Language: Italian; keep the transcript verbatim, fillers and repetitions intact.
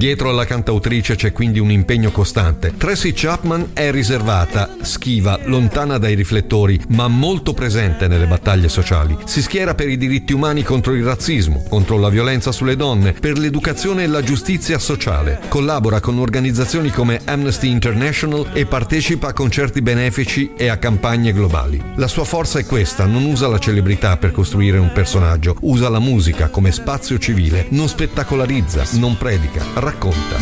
Dietro alla cantautrice c'è quindi un impegno costante. Tracy Chapman è riservata, schiva, lontana dai riflettori, ma molto presente nelle battaglie sociali. Si schiera per i diritti umani contro il razzismo, contro la violenza sulle donne, per l'educazione e la giustizia sociale. Collabora con organizzazioni come Amnesty International e partecipa a concerti benefici e a campagne globali. La sua forza è questa: non usa la celebrità per costruire un personaggio, usa la musica come spazio civile, non spettacolarizza, non predica, racconta.